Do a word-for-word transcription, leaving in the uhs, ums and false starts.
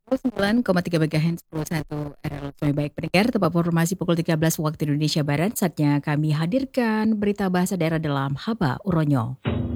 seratus sembilan koma tiga MHz sepuluh satu R L Suami Baik Pendengar, tepat informasi pukul tiga belas waktu Indonesia Barat, saatnya kami hadirkan berita bahasa daerah dalam Haba Uronyo.